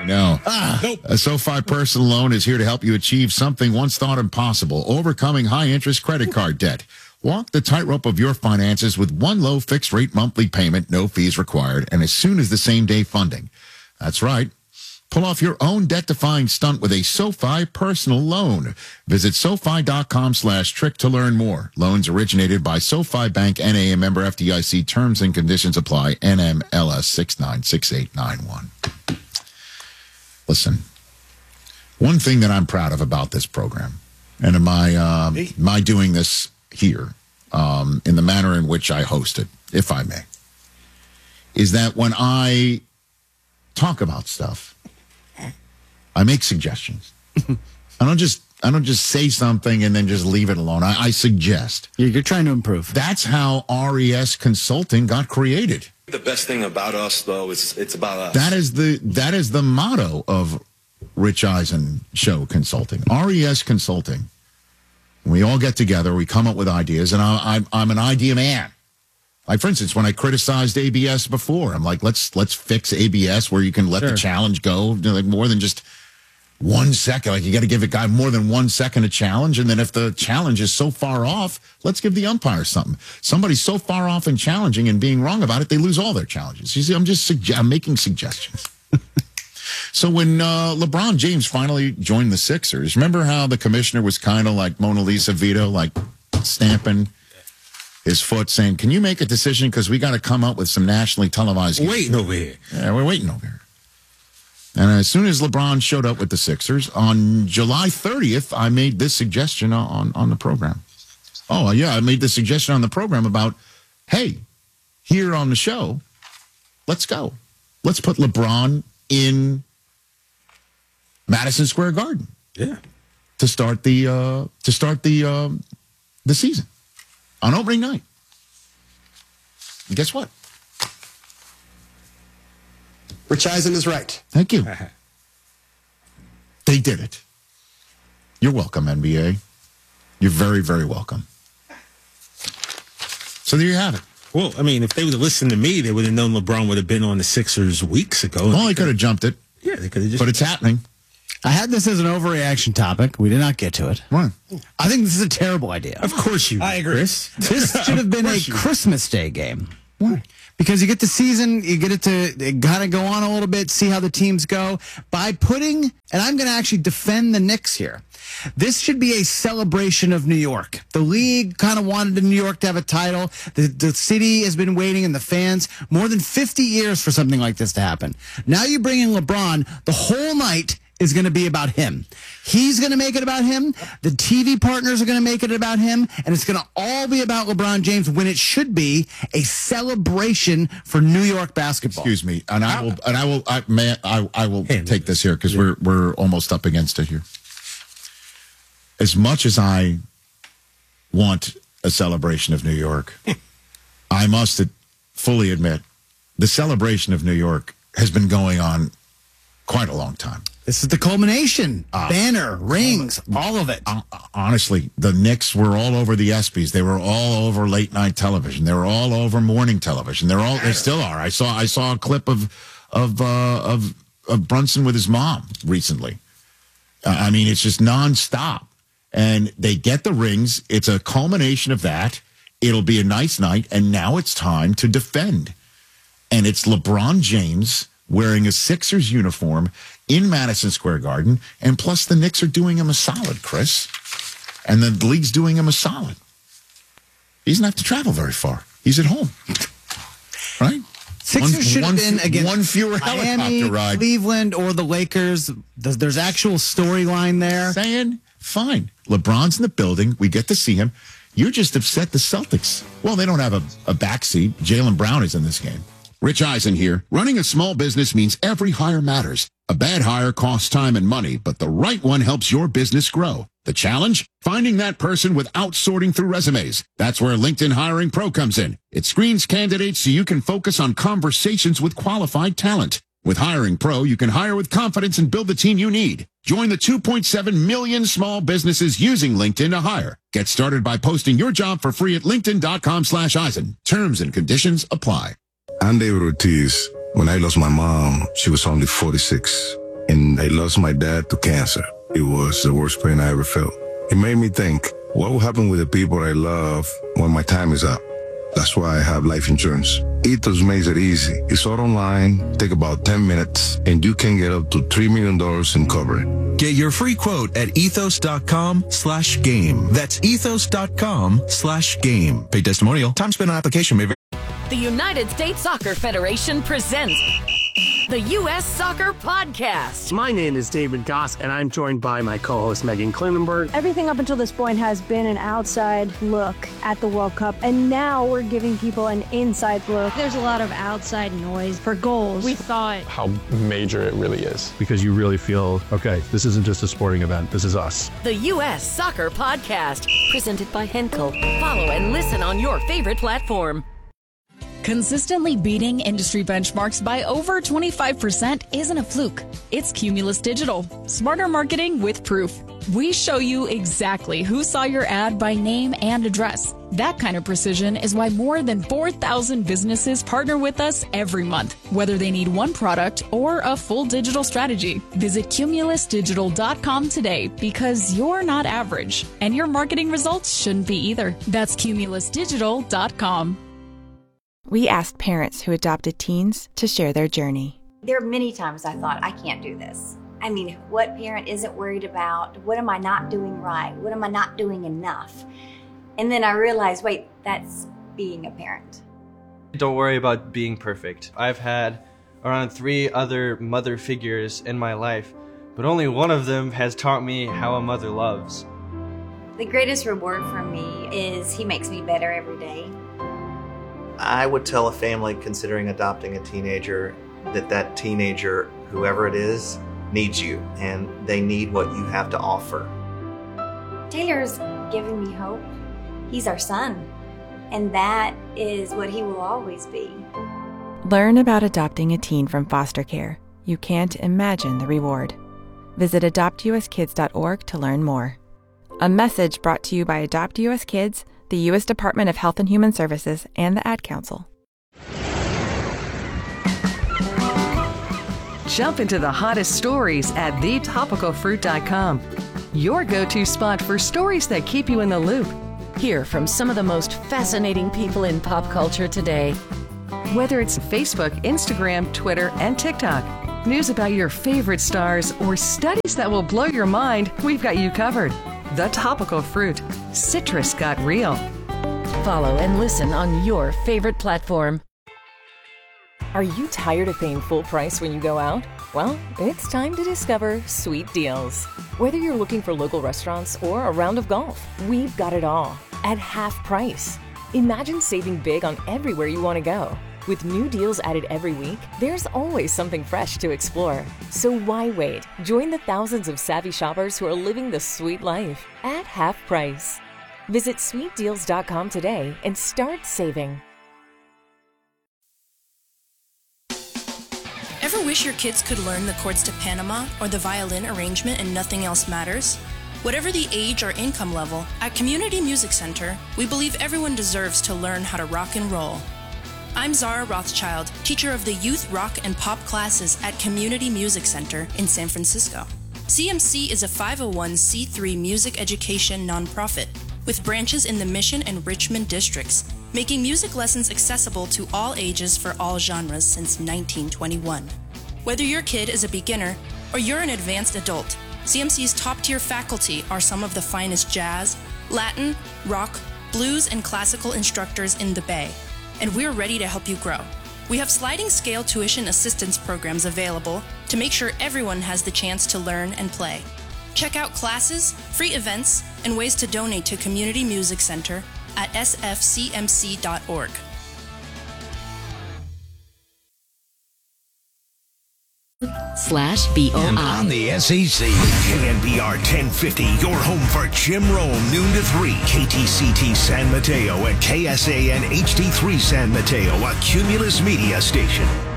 No. Nope. A SoFi personal loan is here to help you achieve something once thought impossible, overcoming high-interest credit card debt. Walk the tightrope of your finances with one low fixed-rate monthly payment, no fees required, and as soon as the same-day funding. That's right. Pull off your own debt-defying stunt with a SoFi personal loan. Visit SoFi.com/trick to learn more. Loans originated by SoFi Bank, N.A., member FDIC. Terms and conditions apply. NMLS 696891. Listen, one thing that I'm proud of about this program, and my doing this here, in the manner in which I host it, if I may, is that when I talk about stuff, I make suggestions. I don't just say something and then just leave it alone. I suggest. You're trying to improve. That's how RES Consulting got created. The best thing about us, though, is it's about us. That is the motto of Rich Eisen Show Consulting. RES Consulting. We all get together, we come up with ideas, and I'm an idea man. Like, for instance, when I criticized ABS before, I'm like, let's fix ABS where you can let the challenge go, like more than just 1 second. Like, you got to give a guy more than 1 second a challenge, and then if the challenge is so far off, let's give the umpire something. Somebody's so far off in challenging and being wrong about it, they lose all their challenges. You see, I'm making suggestions. So when LeBron James finally joined the Sixers, remember how the commissioner was kind of like Mona Lisa Vito, like stamping his foot, saying, "Can you make a decision? Because we got to come up with some nationally televised." Waiting over here. Yeah, we're waiting over here. And as soon as LeBron showed up with the Sixers, on July 30th, I made this suggestion on the program. Oh, yeah, I made this suggestion on the program about, hey, here on the show, let's go. Let's put LeBron in Madison Square Garden. Yeah. To start the season on opening night. And guess what? Rich Eisen is right. Thank you. They did it. You're welcome, NBA. You're very, very welcome. So there you have it. Well, I mean, if they would have listened to me, they would have known LeBron would have been on the Sixers weeks ago. Well, they could have jumped it. Yeah, they could have just. But it's happening. I had this as an overreaction topic. We did not get to it. Right. I think this is a terrible idea. Of course you. I agree. Chris. This should have been a Christmas Day game. Why? Because you get the season, you get it to kind of go on a little bit, see how the teams go. By putting, and I'm going to actually defend the Knicks here. This should be a celebration of New York. The league kind of wanted New York to have a title. The city has been waiting, and the fans, more than 50 years for something like this to happen. Now you bring in LeBron, the whole night is going to be about him. He's going to make it about him. The TV partners are going to make it about him, and it's going to all be about LeBron James when it should be a celebration for New York basketball. Excuse me, and I will take this here because we're almost up against it here. As much as I want a celebration of New York, I must fully admit the celebration of New York has been going on quite a long time. This is the culmination. Banner, rings, all of it. Honestly, the Knicks were all over the ESPYs. They were all over late night television. They were all over morning television. They still are. I saw a clip of Brunson with his mom recently. I mean, it's just nonstop. And they get the rings. It's a culmination of that. It'll be a nice night. And now it's time to defend. And it's LeBron James wearing a Sixers uniform in Madison Square Garden. And plus the Knicks are doing him a solid, Chris. And the league's doing him a solid. He doesn't have to travel very far. He's at home. Right? Sixers should have been against one fewer Miami, helicopter ride. Cleveland, or the Lakers. There's actual storyline there. Saying, fine. LeBron's in the building. We get to see him. You're just upset the Celtics. Well, they don't have a backseat. Jaylen Brown is in this game. Rich Eisen here. Running a small business means every hire matters. A bad hire costs time and money, but the right one helps your business grow. The challenge? Finding that person without sorting through resumes. That's where LinkedIn Hiring Pro comes in. It screens candidates so you can focus on conversations with qualified talent. With Hiring Pro, you can hire with confidence and build the team you need. Join the 2.7 million small businesses using LinkedIn to hire. Get started by posting your job for free at linkedin.com/Eisen. Terms and conditions apply. I'm David Ortiz. When I lost my mom, she was only 46. and I lost my dad to cancer. It was the worst pain I ever felt. It made me think, what will happen with the people I love when my time is up? That's why I have life insurance. Ethos makes it easy. It's all online, take about 10 minutes, and you can get up to $3 million in coverage. Get your free quote at ethos.com/game. That's ethos.com/game. Paid testimonial. Time spent on application may vary. The United States Soccer Federation presents the U.S. Soccer Podcast. My name is David Goss, and I'm joined by my co-host, Megan Klinenberg. Everything up until this point has been an outside look at the World Cup, and now we're giving people an inside look. There's a lot of outside noise for goals. We thought how major it really is, because you really feel, okay, this isn't just a sporting event, this is us. The U.S. Soccer Podcast, presented by Henkel. Follow and listen on your favorite platform. Consistently beating industry benchmarks by over 25% isn't a fluke. It's Cumulus Digital. Smarter marketing with proof. We show you exactly who saw your ad by name and address. That kind of precision is why more than 4,000 businesses partner with us every month, whether they need one product or a full digital strategy. Visit cumulusdigital.com today, because you're not average, and your marketing results shouldn't be either. That's cumulusdigital.com. We asked parents who adopted teens to share their journey. There are many times I thought, I can't do this. I mean, what parent isn't worried about, what am I not doing right? What am I not doing enough? And then I realized, wait, that's being a parent. Don't worry about being perfect. I've had around 3 other mother figures in my life, but only one of them has taught me how a mother loves. The greatest reward for me is he makes me better every day. I would tell a family considering adopting a teenager that teenager, whoever it is, needs you, and they need what you have to offer. Taylor's giving me hope. He's our son, and that is what he will always be. Learn about adopting a teen from foster care. You can't imagine the reward. Visit adoptuskids.org to learn more. A message brought to you by Adopt U.S. Kids, the U.S. Department of Health and Human Services, and the Ad Council. Jump into the hottest stories at thetopicalfruit.com. Your go-to spot for stories that keep you in the loop. Hear from some of the most fascinating people in pop culture today. Whether it's Facebook, Instagram, Twitter, and TikTok, news about your favorite stars, or studies that will blow your mind, we've got you covered. The Topical Fruit. Citrus got real. Follow and listen on your favorite platform. Are you tired of paying full price when you go out? Well, it's time to discover Sweet Deals. Whether you're looking for local restaurants or a round of golf, we've got it all at half price. Imagine saving big on everywhere you want to go. With new deals added every week, there's always something fresh to explore. So why wait? Join the thousands of savvy shoppers who are living the sweet life at half price. Visit sweetdeals.com today and start saving. Ever wish your kids could learn the chords to Panama or the violin arrangement and nothing else matters? Whatever the age or income level, at Community Music Center, we believe everyone deserves to learn how to rock and roll. I'm Zara Rothschild, teacher of the youth rock and pop classes at Community Music Center in San Francisco. CMC is a 501c3 music education nonprofit with branches in the Mission and Richmond districts, making music lessons accessible to all ages for all genres since 1921. Whether your kid is a beginner or you're an advanced adult, CMC's top-tier faculty are some of the finest jazz, Latin, rock, blues, and classical instructors in the Bay, and we're ready to help you grow. We have sliding scale tuition assistance programs available to make sure everyone has the chance to learn and play. Check out classes, free events, and ways to donate to Community Music Center at sfcmc.org. /BOI. And on the SEC, KNBR 1050, your home for Jim Rome, noon to 3, KTCT San Mateo and KSAN HD3 San Mateo, a Cumulus Media station.